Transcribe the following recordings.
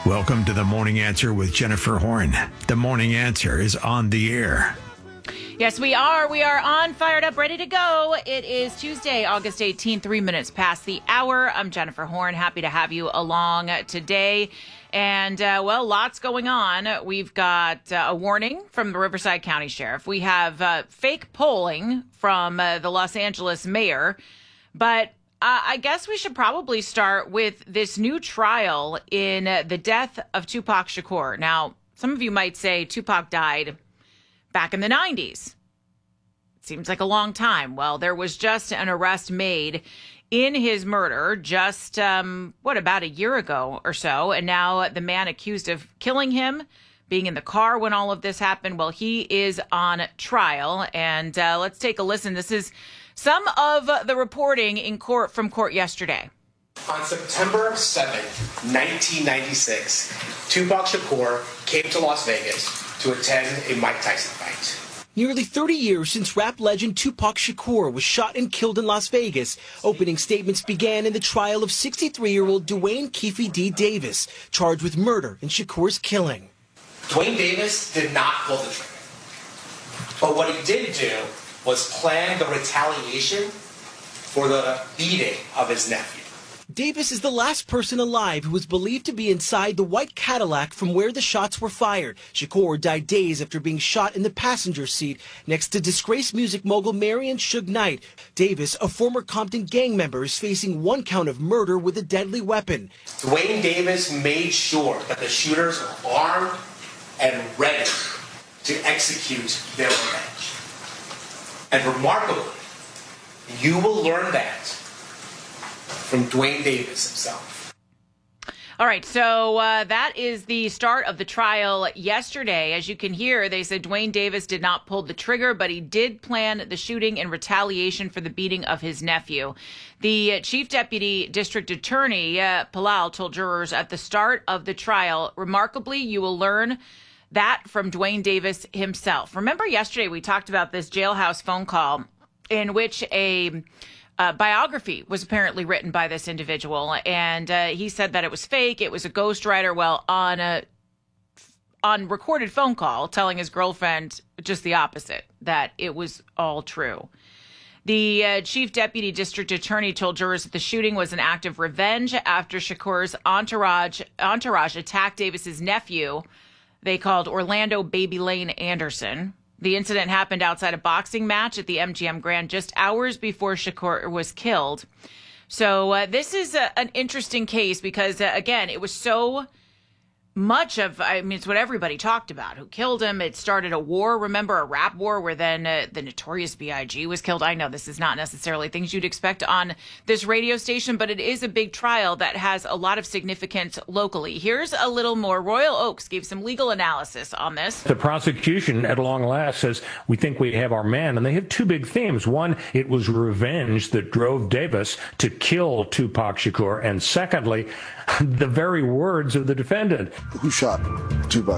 Welcome to The Morning Answer with Jennifer Horn. The Morning Answer is on the air. Yes, we are. We are on, fired up, ready to go. It is Tuesday, August 18th, 3 minutes past the hour. I'm Jennifer Horn. Happy to have you along today. And, lots going on. We've got a warning from the Riverside County Sheriff. We have fake polling from the Los Angeles mayor. But I guess we should probably start with this new trial in the death of Tupac Shakur. Now, some of you might say Tupac died back in the 90s. It seems like a long time. Well, there was just an arrest made in his murder just, about a year ago or so. And now the man accused of killing him, being in the car when all of this happened, well, he is on trial. And let's take a listen. This is some of the reporting in court from court yesterday. On September 7th, 1996, Tupac Shakur came to Las Vegas to attend a Mike Tyson fight. Nearly 30 years since rap legend Tupac Shakur was shot and killed in Las Vegas, opening statements began in the trial of 63-year-old Duane Keffe D. Davis, charged with murder in Shakur's killing. Duane Davis did not pull the trigger. But what he did do was plan the retaliation for the beating of his nephew. Davis is the last person alive who was believed to be inside the white Cadillac from where the shots were fired. Shakur died days after being shot in the passenger seat next to disgraced music mogul Marion Suge Knight. Davis, a former Compton gang member, is facing one count of murder with a deadly weapon. Duane Davis made sure that the shooters were armed and ready to execute their revenge. And remarkably, you will learn that from Duane Davis himself. All right, so that is the start of the trial yesterday. As you can hear, they said Duane Davis did not pull the trigger, but he did plan the shooting in retaliation for the beating of his nephew. The Chief Deputy District Attorney, Palal, told jurors at the start of the trial, remarkably, you will learn that from Duane Davis himself. Remember yesterday we talked about this jailhouse phone call in which a biography was apparently written by this individual, and he said that it was fake, it was a ghostwriter. Well, on recorded phone call, telling his girlfriend just the opposite, that it was all true. The Chief Deputy District Attorney told jurors that the shooting was an act of revenge after Shakur's entourage attacked Davis's nephew. They called Orlando Baby Lane Anderson. The incident happened outside a boxing match at the MGM Grand just hours before Shakur was killed. So this is an interesting case because, again, it was so much of, it's what everybody talked about. Who killed him? It started a war, remember, a rap war where then the Notorious B.I.G. was killed. I know this is not necessarily things you'd expect on this radio station, but it is a big trial that has a lot of significance locally. Here's a little more. Royal Oaks gave some legal analysis on this. The prosecution, at long last, says, we think we have our man. And they have two big themes. One, it was revenge that drove Davis to kill Tupac Shakur. And secondly, the very words of the defendant. Who shot Tupac?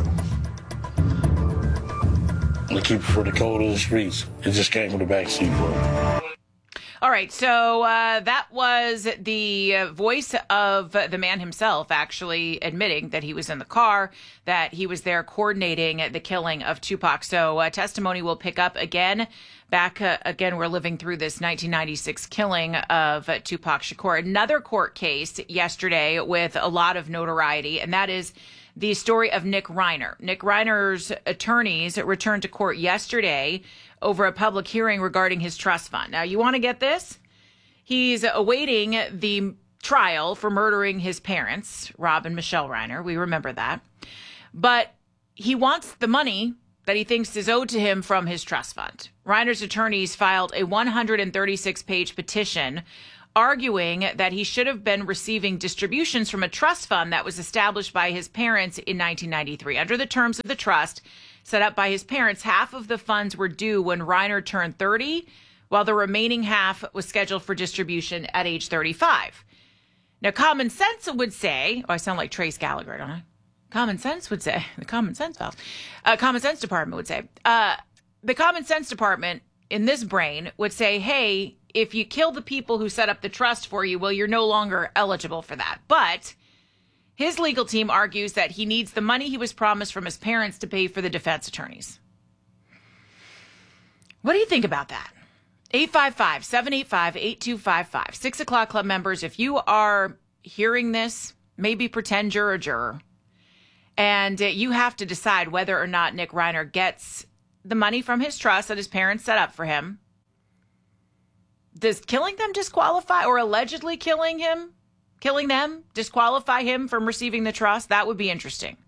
To keep for the code of the streets. It just came from the backseat for him. All right, so that was the voice of the man himself actually admitting that he was in the car, that he was there coordinating the killing of Tupac. So testimony will pick up again. Again, we're living through this 1996 killing of Tupac Shakur. Another court case yesterday with a lot of notoriety, and that is the story of Nick Reiner. Nick Reiner's attorneys returned to court yesterday over a public hearing regarding his trust fund. Now, you want to get this? He's awaiting the trial for murdering his parents, Rob and Michelle Reiner. We remember that. But he wants the money that he thinks is owed to him from his trust fund. Reiner's attorneys filed a 136-page petition arguing that he should have been receiving distributions from a trust fund that was established by his parents in 1993. Under the terms of the trust set up by his parents, half of the funds were due when Reiner turned 30, while the remaining half was scheduled for distribution at age 35. Now, common sense would say, I sound like Trace Gallagher, don't I? Common sense would say, the Common Sense Files, Common Sense Department would say, the Common Sense Department in this brain would say, hey, if you kill the people who set up the trust for you, well, you're no longer eligible for that. But His legal team argues that he needs the money he was promised from his parents to pay for the defense attorneys. What do you think about that? 855-785-8255. 6 o'clock club members, if you are hearing this, maybe pretend you're a juror, and you have to decide whether or not Nick Reiner gets the money from his trust that his parents set up for him. Does killing them disqualify, or allegedly killing them disqualify him from receiving the trust? That would be interesting.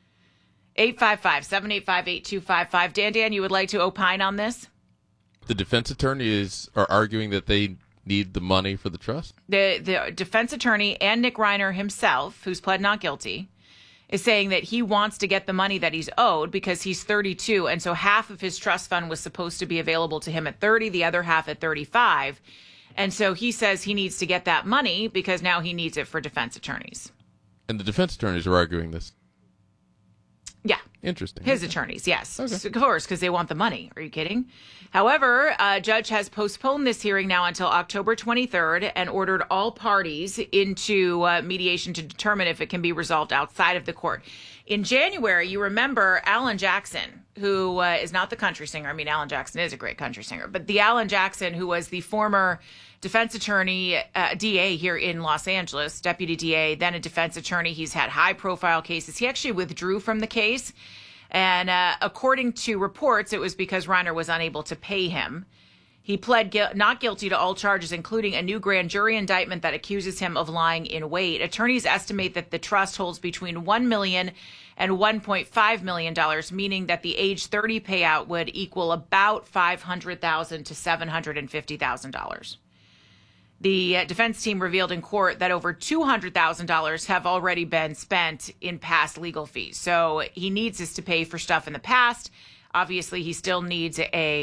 855-785-8255. Dan, you would like to opine on this? The defense attorneys are arguing that they need the money for the trust? The defense attorney and Nick Reiner himself, who's pled not guilty, is saying that he wants to get the money that he's owed because he's 32, and so half of his trust fund was supposed to be available to him at 30, the other half at 35. And so he says he needs to get that money because now he needs it for defense attorneys. And the defense attorneys are arguing this? Yeah. Interesting. His attorneys, yes. Okay. Of course, because they want the money. Are you kidding? However, a judge has postponed this hearing now until October 23rd and ordered all parties into mediation to determine if it can be resolved outside of the court. In January, you remember Alan Jackson, who is not the country singer. I mean, Alan Jackson is a great country singer, but the Alan Jackson, who was the former defense attorney, DA here in Los Angeles, deputy DA, then a defense attorney. He's had high-profile cases. He actually withdrew from the case, and according to reports, it was because Reiner was unable to pay him. He pled not guilty to all charges, including a new grand jury indictment that accuses him of lying in wait. Attorneys estimate that the trust holds between $1 million and $1.5 million, meaning that the age 30 payout would equal about $500,000 to $750,000. The defense team revealed in court that over $200,000 have already been spent in past legal fees. So he needs this to pay for stuff in the past. Obviously, he still needs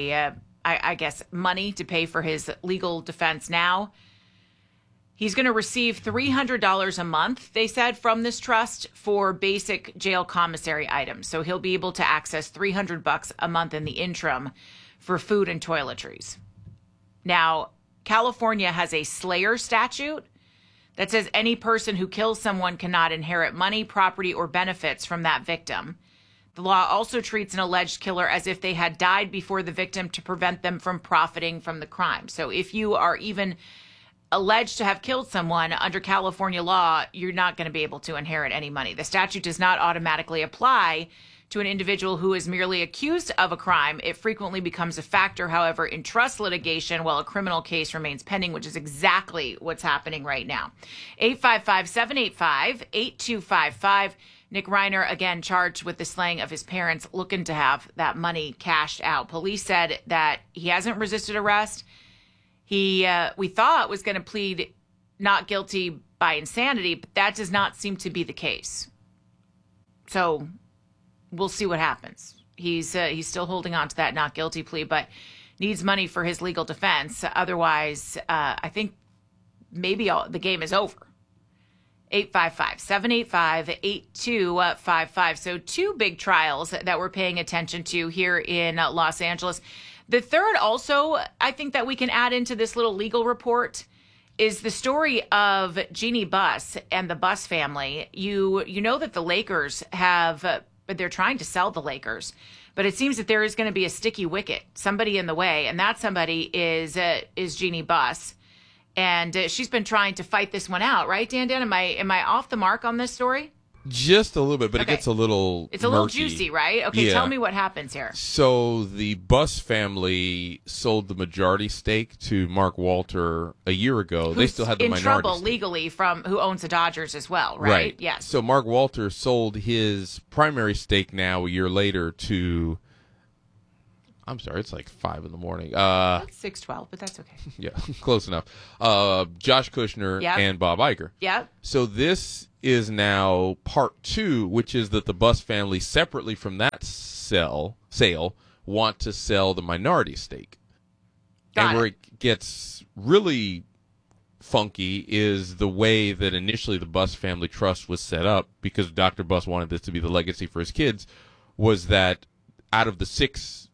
money to pay for his legal defense now. He's going to receive $300 a month, they said, from this trust for basic jail commissary items. So he'll be able to access $300 a month in the interim for food and toiletries. Now, California has a slayer statute that says any person who kills someone cannot inherit money, property, or benefits from that victim. The law also treats an alleged killer as if they had died before the victim to prevent them from profiting from the crime. So if you are even alleged to have killed someone under California law, you're not going to be able to inherit any money. The statute does not automatically apply to an individual who is merely accused of a crime. It frequently becomes a factor, however, in trust litigation while a criminal case remains pending, which is exactly what's happening right now. 855-785-8255. Nick Reiner, again, charged with the slaying of his parents, looking to have that money cashed out. Police said that he hasn't resisted arrest. He, we thought, was going to plead not guilty by insanity, but that does not seem to be the case. So we'll see what happens. He's still holding on to that not guilty plea, but needs money for his legal defense. Otherwise, I think maybe the game is over. 855-785-8255. So two big trials that we're paying attention to here in Los Angeles. The third also, I think that we can add into this little legal report is the story of Jeannie Buss and the Buss family. You know that the Lakers have, they're trying to sell the Lakers, but it seems that there is going to be a sticky wicket, somebody in the way, and that somebody is Jeannie Buss. And she's been trying to fight this one out, right, Dan? Am I off the mark on this story? Just a little bit, but Okay. It gets a little It's a little murky. juicy, right? Okay, Yeah. Tell me what happens here. So the Buss family sold the majority stake to Mark Walter a year ago. They still had the in minority trouble stake. legally from who owns the Dodgers as well, right? Yes. So Mark Walter sold his primary stake now a year later to, I'm sorry, it's like 5 in the morning. That's 6:12, but that's okay. Yeah, close enough. Josh Kushner Yep. and Bob Iger. Yep. So this is now part 2, which is that the Buss family, separately from that sale, want to sell the minority stake. Got And where it. it gets really funky is the way that initially the Buss family trust was set up, because Dr. Buss wanted this to be the legacy for his kids, was that out of the 6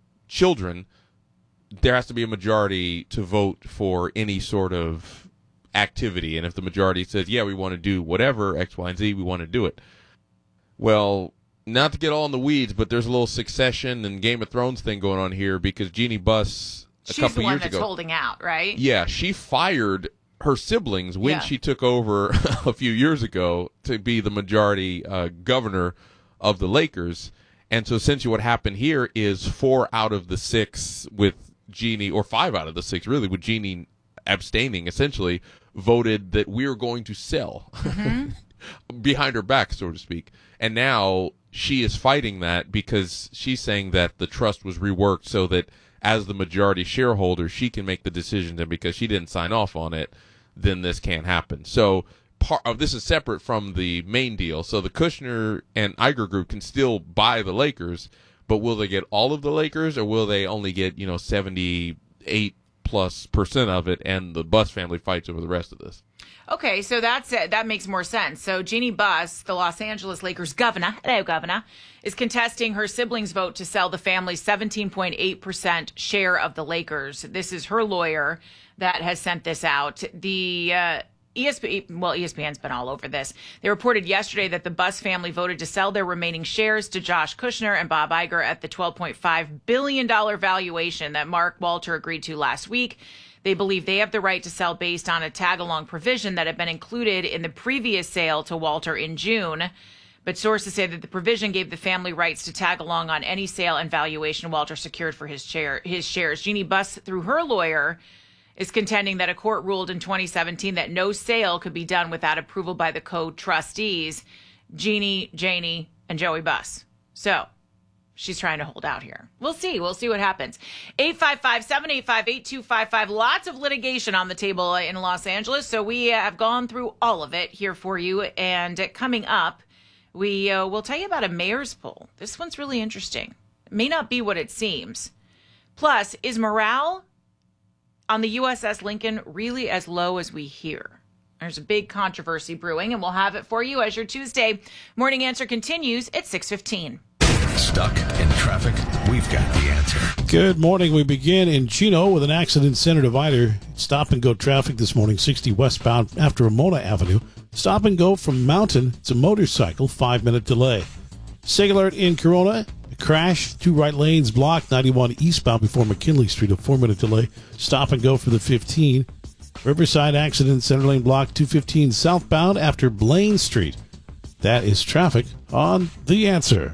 children, there has to be a majority to vote for any sort of activity. And if the majority says, yeah, we want to do whatever, X, Y, and Z, we want to do it. Well, not to get all in the weeds, but there's a little Succession and Game of Thrones thing going on here because Jeannie Buss, a couple years ago. She's the one that's holding out, right? Yeah, she fired her siblings when she took over a few years ago to be the majority governor of the Lakers. And so essentially what happened here is 4 out of the 6 with Jeannie, or 5 out of the 6 really, with Jeannie abstaining, essentially voted that we're going to sell behind her back, so to speak. And now she is fighting that because she's saying that the trust was reworked so that as the majority shareholder, she can make the decision, and because she didn't sign off on it, then this can't happen. So part of this is separate from the main deal. So the Kushner and Iger group can still buy the Lakers, but will they get all of the Lakers, or will they only get 78+% of it, and the Buss family fights over the rest of this? Okay, so that makes more sense. So Jeannie Buss, the Los Angeles Lakers governor, is contesting her siblings' vote to sell the family's 17.8% share of the Lakers. This is her lawyer that has sent this out. The ESPN's been all over this. They reported yesterday that the Buss family voted to sell their remaining shares to Josh Kushner and Bob Iger at the $12.5 billion valuation that Mark Walter agreed to last week. They believe they have the right to sell based on a tag-along provision that had been included in the previous sale to Walter in June. But sources say that the provision gave the family rights to tag along on any sale and valuation Walter secured for his shares. Jeannie Buss, through her lawyer, is contending that a court ruled in 2017 that no sale could be done without approval by the co-trustees, Jeannie, Janie, and Joey Buss. So she's trying to hold out here. We'll see. We'll see what happens. 855-785-8255. Lots of litigation on the table in Los Angeles. So we have gone through all of it here for you. And coming up, we will tell you about a mayor's poll. This one's really interesting. It may not be what it seems. Plus, is morale on the USS Lincoln really as low as we hear? There's a big controversy brewing, and we'll have it for you as your Tuesday Morning Answer continues at 6:15. Stuck in traffic? We've got the answer. Good morning. We begin in Chino with an accident center divider. Stop and go traffic this morning, 60 westbound after Ramona Avenue. Stop and go from Mountain. It's a motorcycle, 5-minute delay. SIG alert in Corona. A crash, 2 right lanes blocked, 91 eastbound before McKinley Street, a 4-minute delay. Stop and go for the 15. Riverside accident, center lane blocked, 215 southbound after Blaine Street. That is traffic on The Answer.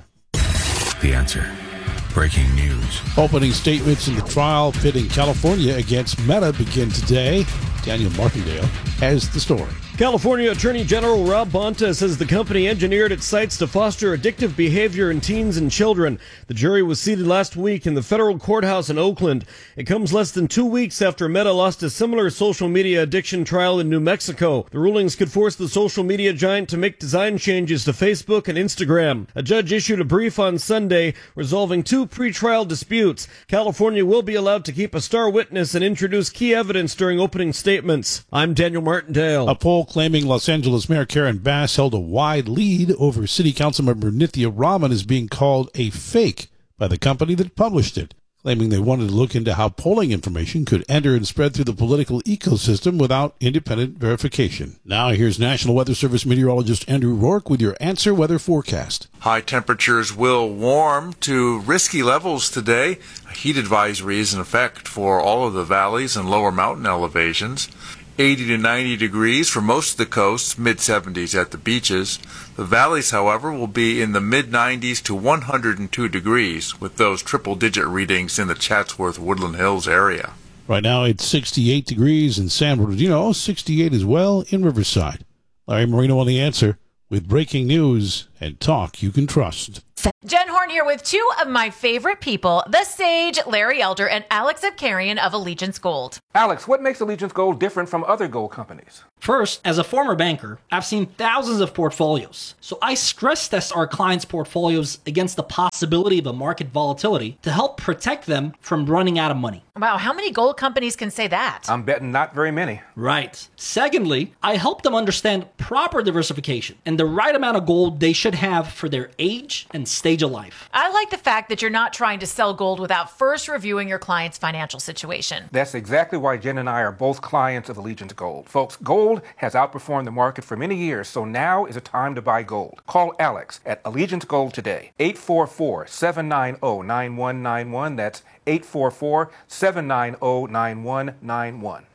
The Answer. Breaking news. Opening statements in the trial pitting California against Meta begin today. Daniel Martindale has the story. California Attorney General Rob Bonta says the company engineered its sites to foster addictive behavior in teens and children. The jury was seated last week in the federal courthouse in Oakland. It comes less than 2 weeks after Meta lost a similar social media addiction trial in New Mexico. The rulings could force the social media giant to make design changes to Facebook and Instagram. A judge issued a brief on Sunday resolving 2 pretrial disputes. California will be allowed to keep a star witness and introduce key evidence during opening statements. I'm Daniel Martindale. A poll claiming Los Angeles Mayor Karen Bass held a wide lead over City Councilmember Nithya Raman is being called a fake by the company that published it, claiming they wanted to look into how polling information could enter and spread through the political ecosystem without independent verification. Now here's National Weather Service meteorologist Andrew Rourke with your Answer Weather forecast. High temperatures will warm to risky levels today. A heat advisory is in effect for all of the valleys and lower mountain elevations. 80 to 90 degrees for most of the coast, mid-70s at the beaches. The valleys, however, will be in the mid-90s to 102 degrees, with those triple-digit readings in the Chatsworth Woodland Hills area. Right now it's 68 degrees in San Bernardino, 68 as well in Riverside. Larry Marino on The Answer with breaking news and talk you can trust. Jen Horn here with 2 of my favorite people, the sage Larry Elder and Alex Abkarian of Allegiance Gold. Alex, what makes Allegiance Gold different from other gold companies? First, as a former banker, I've seen thousands of portfolios. So I stress test our clients' portfolios against the possibility of a market volatility to help protect them from running out of money. Wow, how many gold companies can say that? I'm betting not very many. Right. Secondly, I help them understand proper diversification and the right amount of gold they should have for their age and stage of life. life. I like the fact that you're not trying to sell gold without first reviewing your client's financial situation. That's exactly why Jen and I are both clients of Allegiance Gold. Folks, gold has outperformed the market for many years, so now is a time to buy gold. Call Alex at Allegiance Gold today. 844-790-9191. That's 844-790-9191.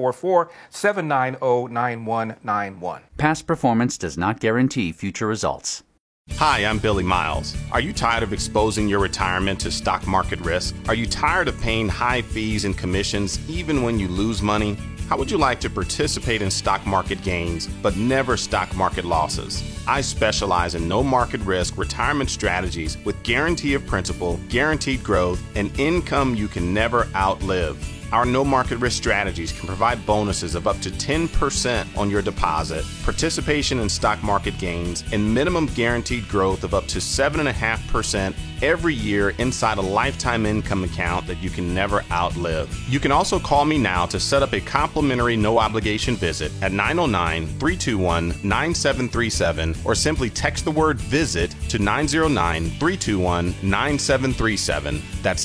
844-790-9191. Past performance does not guarantee future results. Hi, I'm Billy Miles. Are you tired of exposing your retirement to stock market risk? Are you tired of paying high fees and commissions even when you lose money? How would you like to participate in stock market gains, but never stock market losses? I specialize in no market risk retirement strategies with guarantee of principal, guaranteed growth, and income you can never outlive. Our no market risk strategies can provide bonuses of up to 10% on your deposit, participation in stock market gains, and minimum guaranteed growth of up to 7.5% every year inside a lifetime income account that you can never outlive. You can also call me now to set up a complimentary no obligation visit at 909-321-9737 or simply text the word visit to 909-321-9737. That's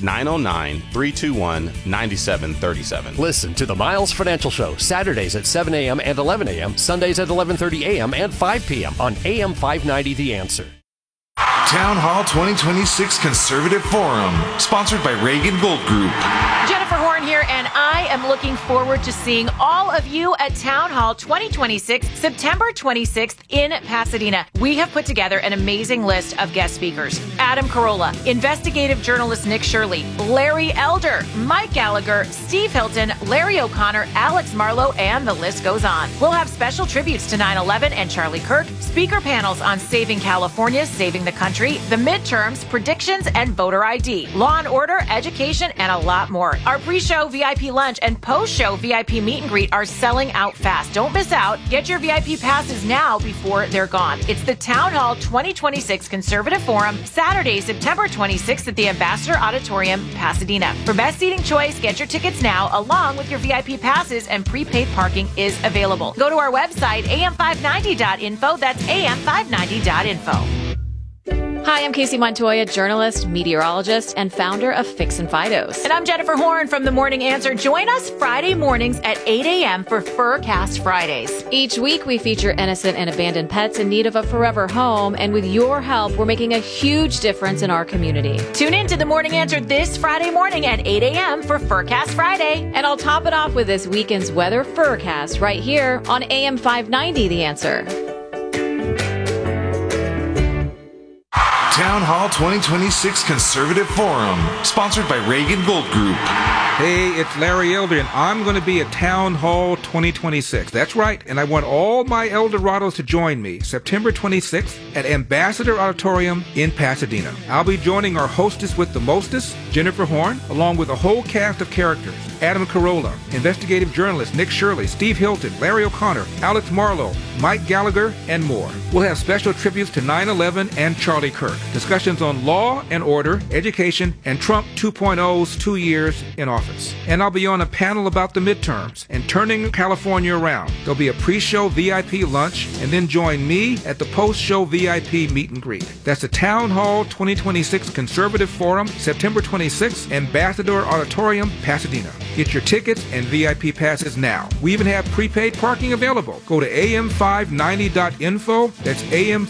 909-321-9737. Listen to the Miles Financial Show Saturdays at 7 a.m. and 11 a.m., Sundays at 11:30 a.m. and 5 p.m. on AM 590 The Answer. Town Hall 2026 Conservative Forum, sponsored by Reagan Gold Group. Jennifer Horn here, and I am looking forward to seeing all of you at Town Hall 2026, September 26th in Pasadena. We have put together an amazing list of guest speakers. Adam Carolla, investigative journalist Nick Shirley, Larry Elder, Mike Gallagher, Steve Hilton, Larry O'Connor, Alex Marlowe, and the list goes on. We'll have special tributes to 9/11 and Charlie Kirk, speaker panels on saving California, saving the country, the midterms, predictions, and voter ID, law and order, education, and a lot more. Our pre-show VIP lunch and post-show VIP meet and greet are selling out fast. Don't miss out. Get your VIP passes now before they're gone. It's the Town Hall 2026 Conservative Forum, Saturday, September 26th at the Ambassador Auditorium, Pasadena. For best seating choice, get your tickets now along with your VIP passes, and prepaid parking is available. Go to our website, am590.info. That's am590.info. Hi, I'm Casey Montoya, journalist, meteorologist, and founder of Fix and Fidos. And I'm Jennifer Horn from The Morning Answer. Join us Friday mornings at 8 a.m. for Furcast Fridays. Each week, we feature innocent and abandoned pets in need of a forever home, and with your help, we're making a huge difference in our community. Tune in to The Morning Answer this Friday morning at 8 a.m. for Furcast Friday. And I'll top it off with this weekend's weather Furcast right here on AM 590 The Answer. Town Hall 2026 Conservative Forum, sponsored by Reagan Gold Group. Hey, it's Larry Elder, and I'm going to be at Town Hall 2026. That's right, and I want all my Eldorados to join me September 26th at Ambassador Auditorium in Pasadena. I'll be joining our hostess with the mostest, Jennifer Horn, along with a whole cast of characters. Adam Carolla, investigative journalist Nick Shirley, Steve Hilton, Larry O'Connor, Alex Marlowe, Mike Gallagher, and more. We'll have special tributes to 9/11 and Charlie Kirk, discussions on law and order, education, and Trump 2.0's 2 years in office. And I'll be on a panel about the midterms and turning California around. There'll be a pre-show VIP lunch, and then join me at the post-show VIP meet and greet. That's the Town Hall 2026 Conservative Forum, September 26th, Ambassador Auditorium, Pasadena. Get your tickets and VIP passes now. We even have prepaid parking available. Go to am590.info. That's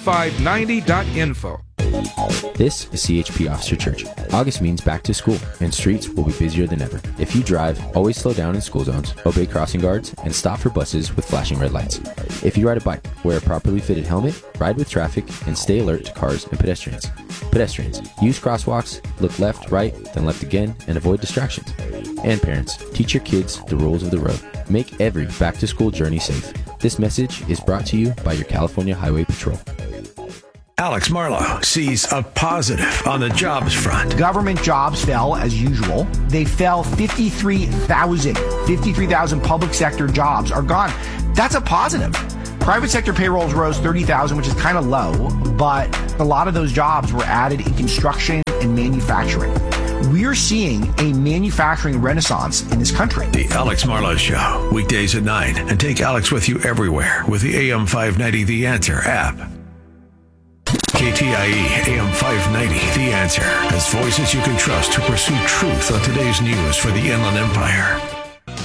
am590.info. This is CHP Officer Church. August means back to school, and streets will be busier than ever. If you drive, always slow down in school zones, obey crossing guards, and stop for buses with flashing red lights. If you ride a bike, wear a properly fitted helmet, ride with traffic, and stay alert to cars and pedestrians. Pedestrians, use crosswalks, look left, right, then left again, and avoid distractions. And parents, teach your kids the rules of the road. Make every back-to-school journey safe. This message is brought to you by your California Highway Patrol. Alex Marlowe sees a positive on the jobs front. Government jobs fell as usual. They fell 53,000. 53,000 public sector jobs are gone. That's a positive. Private sector payrolls rose 30,000, which is kind of low, but a lot of those jobs were added in construction and manufacturing. We're seeing a manufacturing renaissance in this country. The Alex Marlowe Show, weekdays at 9. And take Alex with you everywhere with the AM 590 The Answer app. KTIE AM 590, The Answer, as voices you can trust to pursue truth on today's news for the Inland Empire.